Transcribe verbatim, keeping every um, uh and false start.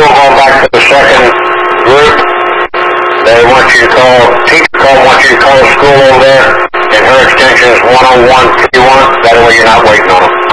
phone going back to the second group. They want you to call, teacher call wants you to call the school over there, and her extension is one oh one three one. That way you're not waiting on them.